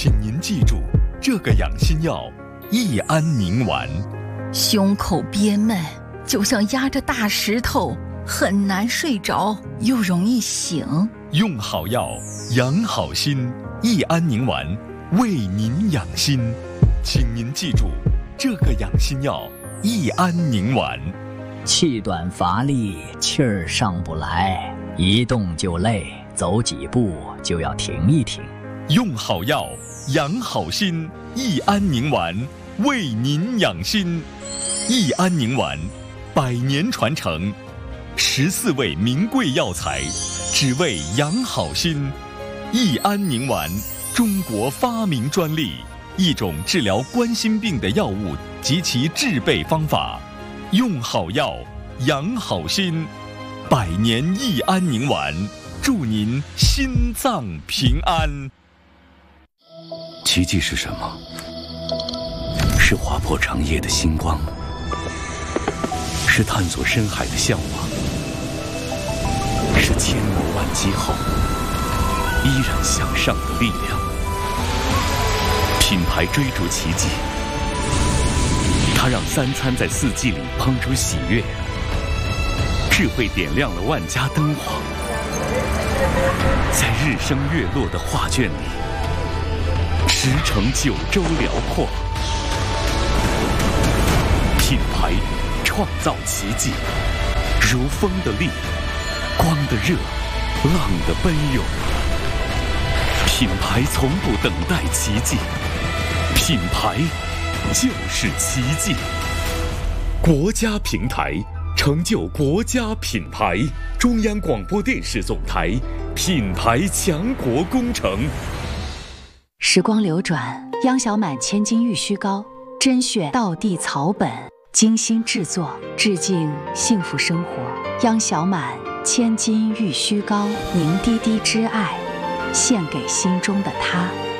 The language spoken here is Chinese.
请您记住这个养心药益安宁丸。 胸口憋闷，就像压着大石头，很难睡着，又容易醒。 用好药，养好心，益安宁丸为您养心。请您记住这个养心药益安宁丸。 气短乏力，气儿上不来，一动就累，走几步就要停一停。 用好药，养好心，益安宁丸为您养心。益安宁丸100年传承，14味名贵药材，只为养好心。益安宁丸，中国发明专利，一种治疗冠心病的药物及其制备方法。用好药，养好心，100年益安宁丸，祝您心脏平安。 奇迹是什么？是划破长夜的星光，是探索深海的向往，是千磨万击后依然向上的力量。品牌追逐奇迹，它让3餐在4季里烹出喜悦，智慧点亮了万家灯火，在日升月落的画卷里驰骋9州辽阔。品牌创造奇迹，如风的力，光的热，浪的奔涌。品牌从不等待奇迹，品牌就是奇迹。国家平台，成就国家品牌。中央广播电视总台品牌强国工程。 时光流转，央小满千金玉虚膏，甄选道地草本，精心制作，致敬幸福生活。央小满千金玉虚膏，凝滴滴之爱，献给心中的他。